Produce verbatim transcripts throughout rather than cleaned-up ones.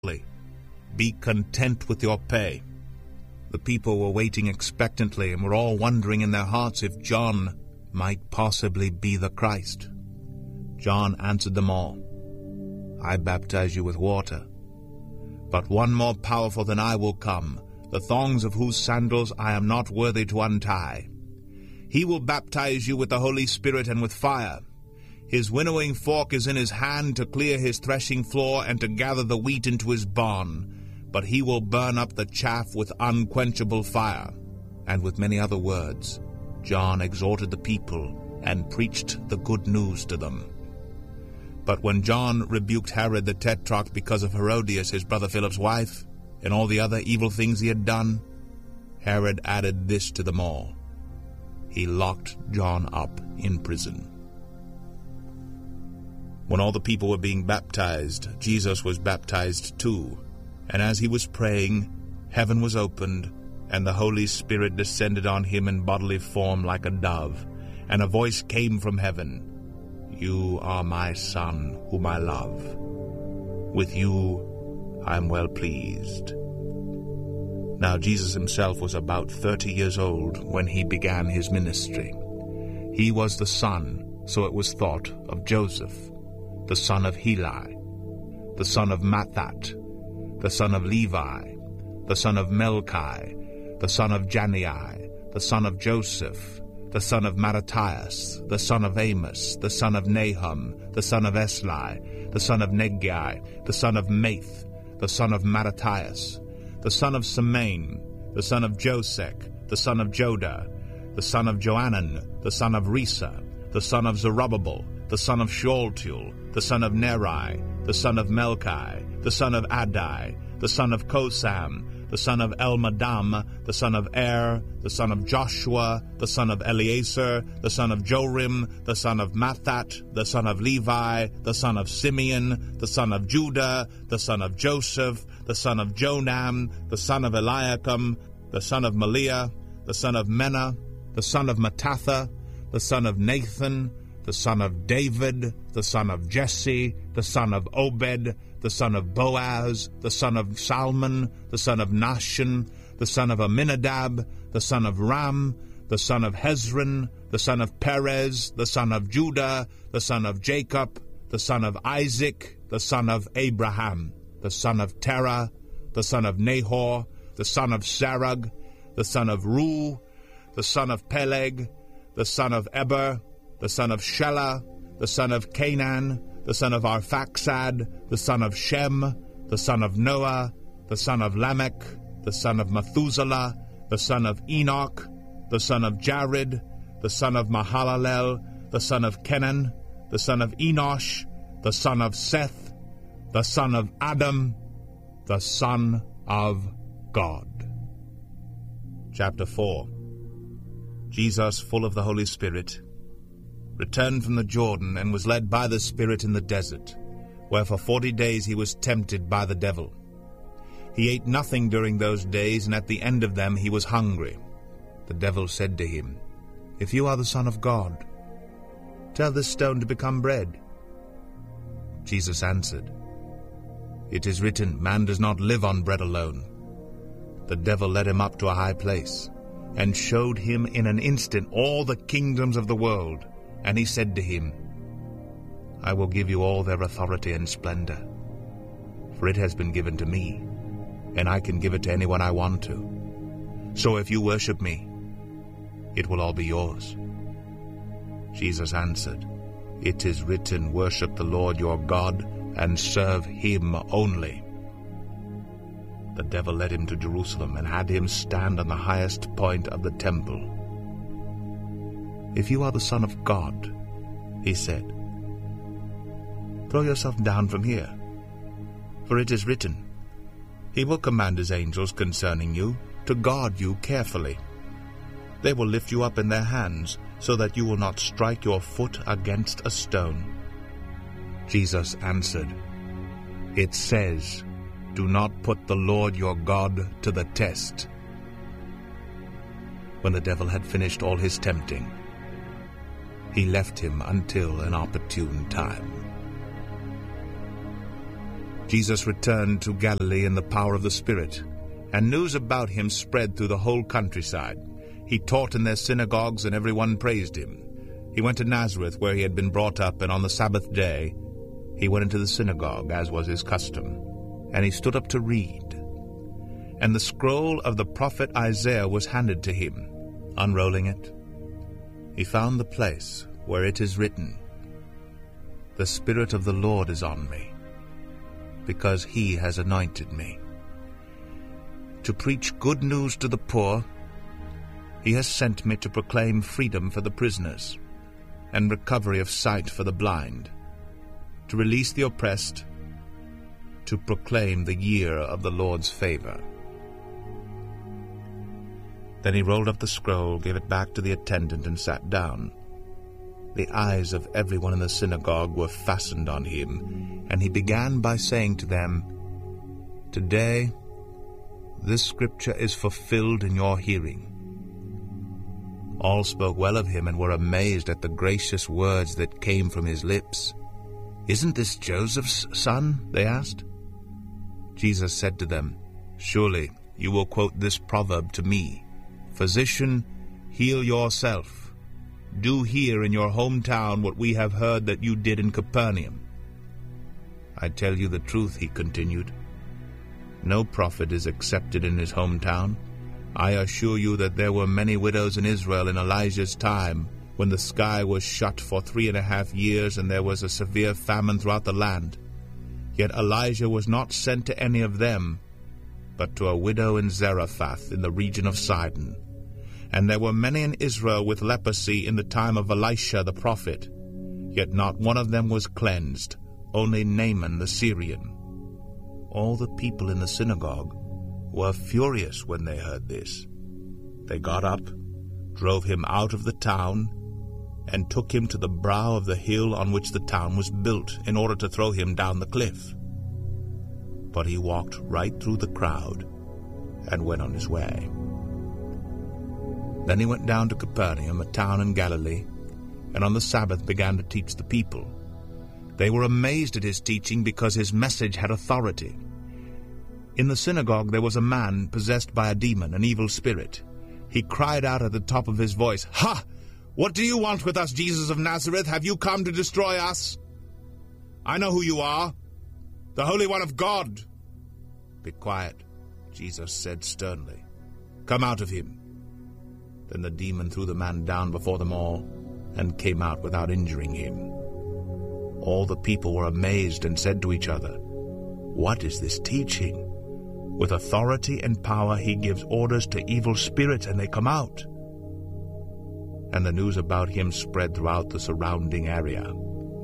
Be content with your pay." The people were waiting expectantly and were all wondering in their hearts if John might possibly be the Christ. John answered them all, "I baptize you with water, but one more powerful than I will come, the thongs of whose sandals I am not worthy to untie. He will baptize you with the Holy Spirit and with fire. His winnowing fork is in his hand to clear his threshing floor and to gather the wheat into his barn, but he will burn up the chaff with unquenchable fire." And with many other words, John exhorted the people and preached the good news to them. But when John rebuked Herod the Tetrarch because of Herodias, his brother Philip's wife, and all the other evil things he had done, Herod added this to them all: he locked John up in prison. When all the people were being baptized, Jesus was baptized too. And as he was praying, heaven was opened, and the Holy Spirit descended on him in bodily form like a dove, and a voice came from heaven: "You are my Son, whom I love. With you I am well pleased." Now Jesus himself was about thirty years old when he began his ministry. He was the son, so it was thought, of Joseph, the son of Heli, the son of Matthat, the son of Levi, the son of Melchi, the son of Jannai, the son of Joseph, the son of Matthias, the son of Amos, the son of Nahum, the son of Esli, the son of Negai, the son of Math, the son of Matthias, the son of Semain, the son of Josek, the son of Joda, the son of Joanan, the son of Risa, the son of Zerubbabel, the son of Shealtiel, the son of Neri, the son of Melchi, the son of Adai, the son of Kosam, the son of Elmadam, the son of Er, the son of Joshua, the son of Eleazar, the son of Jorim, the son of Matthat, the son of Levi, the son of Simeon, the son of Judah, the son of Joseph, the son of Jonam, the son of Eliakim, the son of Maliah, the son of Menah, the son of Mattatha, the son of Nathan, the son of David, the son of Jesse, the son of Obed, the son of Boaz, the son of Salmon, the son of Nahshon, the son of Amminadab, the son of Ram, the son of Hezron, the son of Perez, the son of Judah, the son of Jacob, the son of Isaac, the son of Abraham, the son of Terah, the son of Nahor, the son of Sarug, the son of Ru, the son of Peleg, the son of Eber, the son of Shelah, the son of Canaan, the son of Arphaxad, the son of Shem, the son of Noah, the son of Lamech, the son of Methuselah, the son of Enoch, the son of Jared, the son of Mahalalel, the son of Kenan, the son of Enosh, the son of Seth, the son of Adam, the Son of God. Chapter four. Jesus, full of the Holy Spirit, returned from the Jordan and was led by the Spirit in the desert, where for forty days he was tempted by the devil. He ate nothing during those days, and at the end of them he was hungry. The devil said to him, "If you are the Son of God, tell this stone to become bread." Jesus answered, "It is written, man does not live on bread alone." The devil led him up to a high place, and showed him in an instant all the kingdoms of the world. And he said to him, "I will give you all their authority and splendor, for it has been given to me, and I can give it to anyone I want to. So if you worship me, it will all be yours." Jesus answered, "It is written, worship the Lord your God, and serve him only." The devil led him to Jerusalem, and had him stand on the highest point of the temple. "If you are the Son of God," he said, "throw yourself down from here. For it is written, he will command his angels concerning you, to guard you carefully. They will lift you up in their hands, so that you will not strike your foot against a stone." Jesus answered, "It says, do not put the Lord your God to the test." When the devil had finished all his tempting, he left him until an opportune time. Jesus returned to Galilee in the power of the Spirit, and news about him spread through the whole countryside. He taught in their synagogues, and everyone praised him. He went to Nazareth, where he had been brought up, and on the Sabbath day he went into the synagogue, as was his custom, and he stood up to read. And the scroll of the prophet Isaiah was handed to him. Unrolling it, he found the place where it is written, "The Spirit of the Lord is on me, because he has anointed me to preach good news to the poor. He has sent me to proclaim freedom for the prisoners and recovery of sight for the blind, to release the oppressed, to proclaim the year of the Lord's favor." Then he rolled up the scroll, gave it back to the attendant, and sat down. The eyes of everyone in the synagogue were fastened on him, and he began by saying to them, "Today this scripture is fulfilled in your hearing." All spoke well of him and were amazed at the gracious words that came from his lips. "Isn't this Joseph's son?" they asked. Jesus said to them, "Surely you will quote this proverb to me, 'Physician, heal yourself. Do here in your hometown what we have heard that you did in Capernaum.' I tell you the truth," he continued. "No prophet is accepted in his hometown. I assure you that there were many widows in Israel in Elijah's time, when the sky was shut for three and a half years and there was a severe famine throughout the land. Yet Elijah was not sent to any of them, but to a widow in Zarephath in the region of Sidon. And there were many in Israel with leprosy in the time of Elisha the prophet, yet not one of them was cleansed, only Naaman the Syrian." All the people in the synagogue were furious when they heard this. They got up, drove him out of the town, and took him to the brow of the hill on which the town was built, in order to throw him down the cliff. But he walked right through the crowd and went on his way. Then he went down to Capernaum, a town in Galilee, and on the Sabbath began to teach the people. They were amazed at his teaching, because his message had authority. In the synagogue there was a man possessed by a demon, an evil spirit. He cried out at the top of his voice, "Ha! What do you want with us, Jesus of Nazareth? Have you come to destroy us? I know who you are, the Holy One of God." "Be quiet," Jesus said sternly. "Come out of him." Then the demon threw the man down before them all, and came out without injuring him. All the people were amazed and said to each other, "What is this teaching? With authority and power he gives orders to evil spirits, and they come out." And the news about him spread throughout the surrounding area.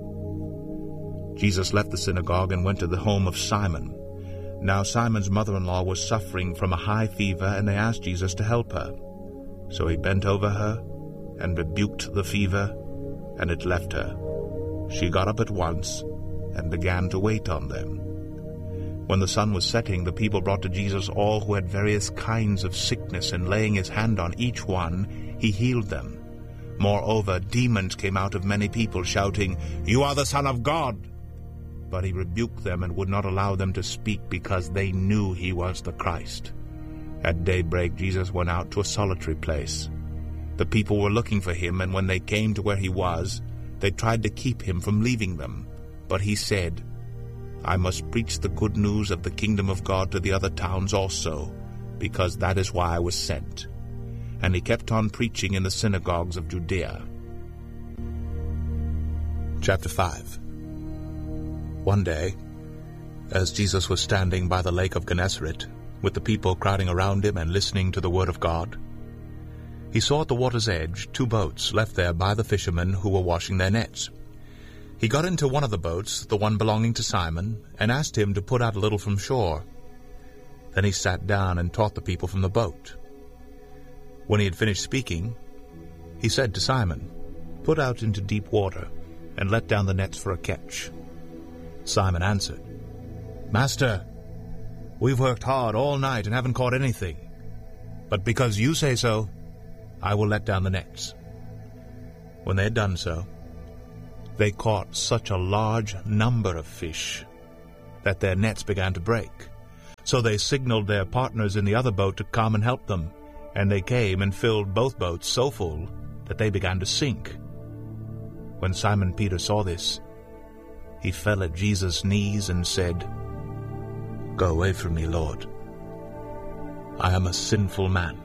Jesus left the synagogue and went to the home of Simon. Now Simon's mother-in-law was suffering from a high fever, and they asked Jesus to help her. So he bent over her and rebuked the fever, and it left her. She got up at once and began to wait on them. When the sun was setting, the people brought to Jesus all who had various kinds of sickness, and laying his hand on each one, he healed them. Moreover, demons came out of many people, shouting, "You are the Son of God!" But he rebuked them and would not allow them to speak, because they knew he was the Christ. At daybreak Jesus went out to a solitary place. The people were looking for him, and when they came to where he was, they tried to keep him from leaving them. But he said, "I must preach the good news of the kingdom of God to the other towns also, because that is why I was sent." And he kept on preaching in the synagogues of Judea. Chapter five. One day, as Jesus was standing by the lake of Gennesaret, with the people crowding around him and listening to the word of God, he saw at the water's edge two boats left there by the fishermen who were washing their nets. He got into one of the boats, the one belonging to Simon, and asked him to put out a little from shore. Then he sat down and taught the people from the boat. When he had finished speaking, he said to Simon, "Put out into deep water, and let down the nets for a catch." Simon answered, "Master, we've worked hard all night and haven't caught anything. But because you say so, I will let down the nets." When they had done so, they caught such a large number of fish that their nets began to break. So they signaled their partners in the other boat to come and help them, and they came and filled both boats so full that they began to sink. When Simon Peter saw this, he fell at Jesus' knees and said, "Go away from me, Lord. I am a sinful man."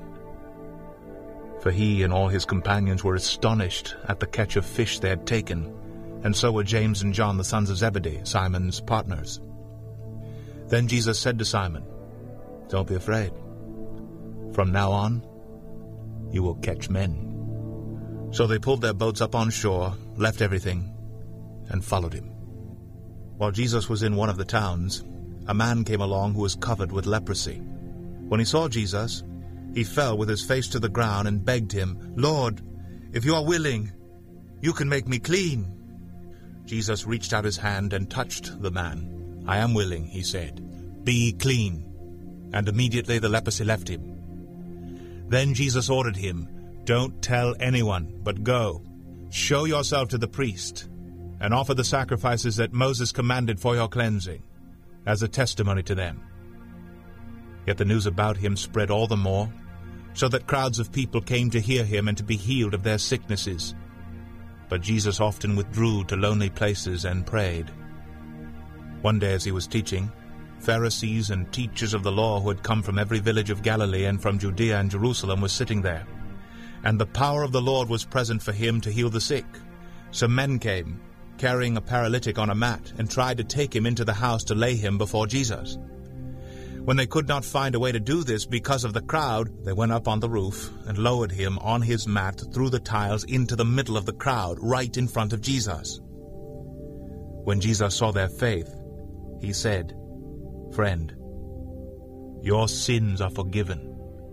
For he and all his companions were astonished at the catch of fish they had taken, and so were James and John, the sons of Zebedee, Simon's partners. Then Jesus said to Simon, "Don't be afraid. From now on, you will catch men." So they pulled their boats up on shore, left everything, and followed him. While Jesus was in one of the towns, a man came along who was covered with leprosy. When he saw Jesus, he fell with his face to the ground and begged him, "Lord, if you are willing, you can make me clean." Jesus reached out his hand and touched the man. "I am willing," he said. "Be clean." And immediately the leprosy left him. Then Jesus ordered him, "Don't tell anyone, but go. Show yourself to the priest, and offer the sacrifices that Moses commanded for your cleansing, as a testimony to them." Yet the news about him spread all the more, so that crowds of people came to hear him and to be healed of their sicknesses. But Jesus often withdrew to lonely places and prayed. One day as he was teaching, Pharisees and teachers of the law who had come from every village of Galilee and from Judea and Jerusalem were sitting there. And the power of the Lord was present for him to heal the sick. Some men came, carrying a paralytic on a mat, and tried to take him into the house to lay him before Jesus. When they could not find a way to do this because of the crowd, they went up on the roof and lowered him on his mat through the tiles into the middle of the crowd, right in front of Jesus. When Jesus saw their faith, he said, "Friend, your sins are forgiven."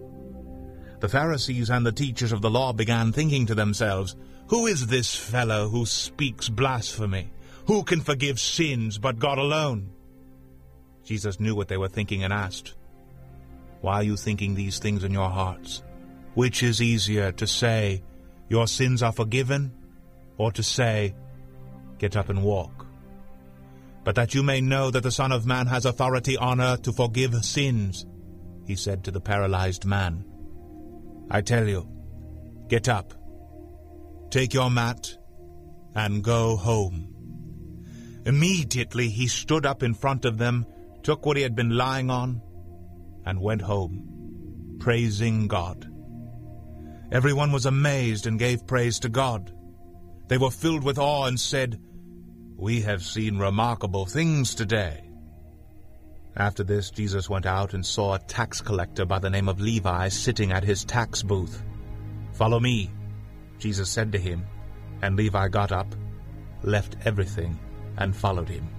The Pharisees and the teachers of the law began thinking to themselves, "Who is this fellow who speaks blasphemy? Who can forgive sins but God alone?" Jesus knew what they were thinking and asked, "Why are you thinking these things in your hearts? Which is easier, to say, 'Your sins are forgiven,' or to say, 'Get up and walk'? But that you may know that the Son of Man has authority on earth to forgive sins," he said to the paralyzed man, "I tell you, get up, take your mat, and go home." Immediately he stood up in front of them, took what he had been lying on, and went home, praising God. Everyone was amazed and gave praise to God. They were filled with awe and said, "We have seen remarkable things today." After this, Jesus went out and saw a tax collector by the name of Levi sitting at his tax booth. "Follow me," Jesus said to him, and Levi got up, left everything, and followed him.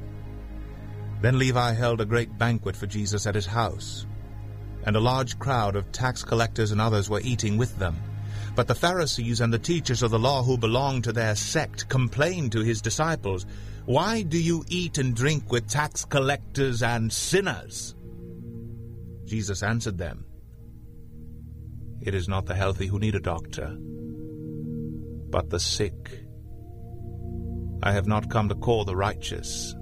Then Levi held a great banquet for Jesus at his house, and a large crowd of tax collectors and others were eating with them. But the Pharisees and the teachers of the law who belonged to their sect complained to his disciples, "Why do you eat and drink with tax collectors and sinners?" Jesus answered them, "It is not the healthy who need a doctor, but the sick. I have not come to call the righteous,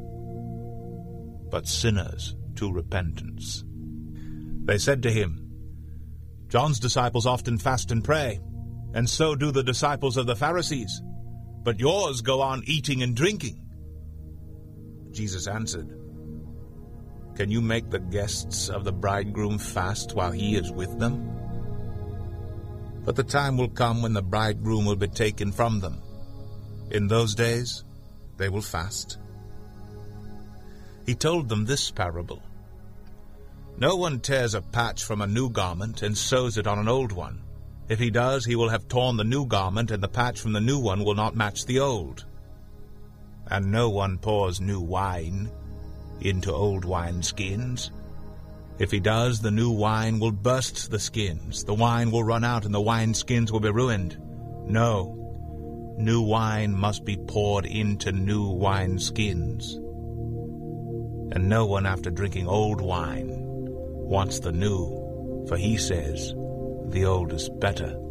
but sinners to repentance." They said to him, "John's disciples often fast and pray, and so do the disciples of the Pharisees, but yours go on eating and drinking." Jesus answered, "Can you make the guests of the bridegroom fast while he is with them? But the time will come when the bridegroom will be taken from them. In those days they will fast." He told them this parable. "No one tears a patch from a new garment and sews it on an old one. If he does, he will have torn the new garment, and the patch from the new one will not match the old. And no one pours new wine into old wineskins. If he does, the new wine will burst the skins, the wine will run out, and the wineskins will be ruined. No, new wine must be poured into new wineskins. And no one, after drinking old wine, wants the new, for he says, the old is better."